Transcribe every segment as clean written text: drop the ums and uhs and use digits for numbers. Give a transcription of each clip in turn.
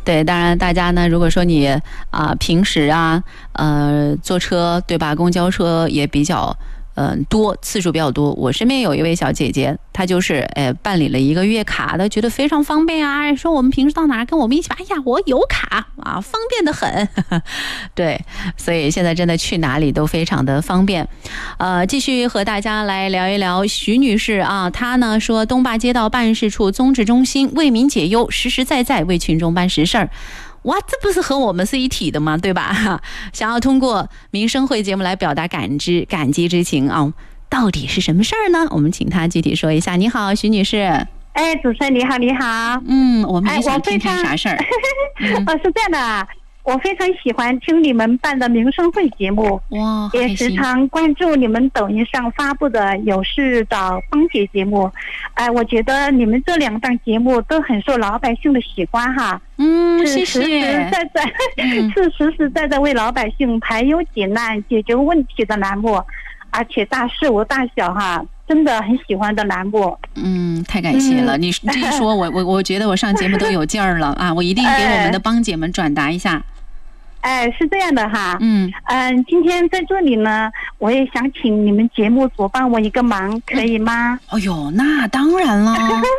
对，当然大家呢，如果说你平时坐车对吧，公交车也比较多，次数比较多。我身边有一位小姐姐，她就是办理了一个月卡的，觉得非常方便啊，说我们平时到哪儿跟我们一起吧，哎呀，我有卡啊，方便得很。对，所以现在真的去哪里都非常的方便。继续和大家来聊一聊徐女士啊，她呢说东坝街道办事处综治中心为民解忧，实实在在为群众办实事儿。哇，这不是和我们是一体的吗？对吧？想要通过民生会节目来表达感激之情啊，到底是什么事儿呢？我们请她具体说一下。你好，徐女士。 哎，主持人你好，你好。 我们也想听听啥事儿。 是这样的，我非常喜欢听你们办的民生会节目， 哇， 也时常关注你们抖音上发布的有事找芳姐节目。我觉得你们这2档节目都很受老百姓的喜欢哈。 谢谢。 是实实在在为老百姓排忧解难、解决问题的栏目，而且大事无大小哈，真的很喜欢的栏目。 太感谢了。你这一说，我觉得我上节目都有劲儿了啊！我一定给我们的帮姐们转达一下。 是这样的哈。今天在这里呢，我也想请你们节目组帮我一个忙，可以吗？ 哎呦，那当然了。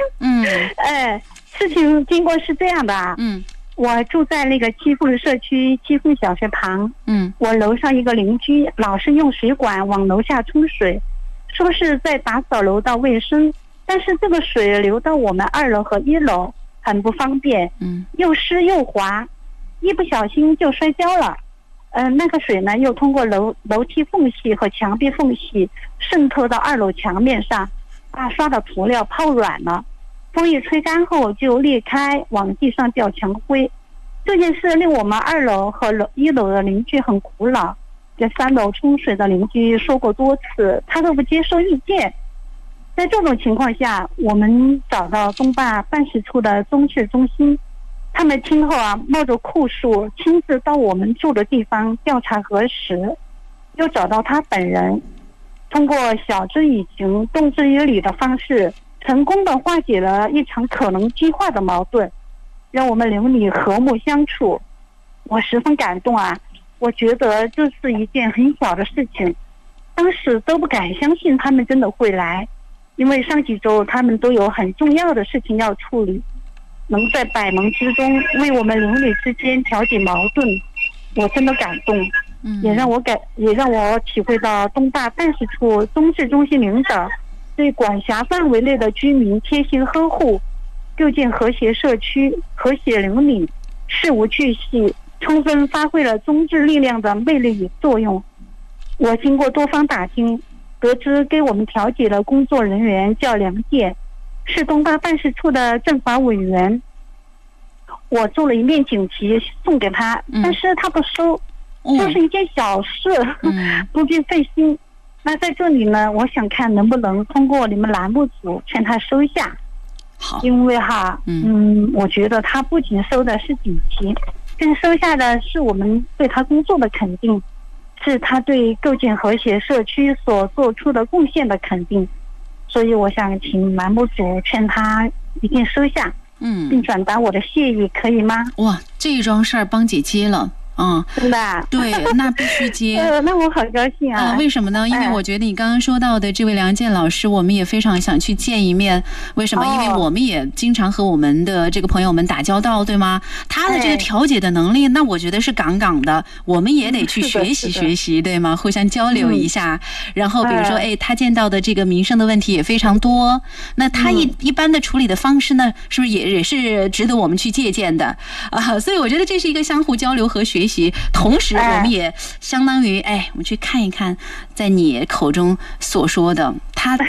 事情经过是这样的。我住在那个七凤社区七凤小学旁。我楼上一个邻居老是用水管往楼下冲水，说是在打扫楼道卫生，但是这个水流到我们2楼和1楼很不方便。又湿又滑，一不小心就摔跤了。那个水呢又通过楼梯缝隙和墙壁缝隙渗透到2楼墙面上，把刷的涂料泡软了，风一吹干后就裂开，往地上掉墙灰。这件事令我们2楼和1楼的邻居很苦恼，这3楼冲水的邻居说过多次，他都不接受意见。在这种情况下，我们找到东坝办事处的综治中心，他们听后冒着酷暑亲自到我们住的地方调查核实，又找到他本人，通过晓之以情动之以理的方式，成功的化解了一场可能激化的矛盾，让我们邻里和睦相处。我十分感动啊！我觉得这是一件很小的事情，当时都不敢相信他们真的会来，因为上几周他们都有很重要的事情要处理，能在百忙之中为我们邻里之间调解矛盾，我真的感动。也让我体会到东坝办事处综治中心领导对管辖范围内的居民贴心呵护，构建和谐社区、和谐邻里，事无巨细，充分发挥了综治力量的魅力与作用。我经过多方打听，得知给我们调解的工作人员叫梁健，是东坝办事处的政法委员。我做了一面锦旗送给他，但是他不收，这是一件小事，不必费心。那在这里呢，我想看能不能通过你们栏目组劝他收下。 好， 因为我觉得他不仅收的是锦旗，更收下的是我们对他工作的肯定，是他对构建和谐社区所做出的贡献的肯定。所以我想请栏目组劝他一定收下，并转达我的谢意，可以吗？ 哇，这桩事儿帮姐接了。 真的， 对，那必须接。 那我好高兴啊！ 为什么呢？因为我觉得你刚刚说到的这位梁健老师，我们也非常想去见一面。为什么？因为我们也经常和我们的这个朋友们打交道，对吗？他的这个调解的能力，那我觉得是杠杠的，我们也得去学习学习，对吗？互相交流一下。然后比如说，他见到的这个民生的问题也非常多，那他一般的处理的方式呢，是不是也是值得我们去借鉴的啊？所以我觉得这是一个相互交流和学习，同时我们也相当于我们去看一看在你口中所说的他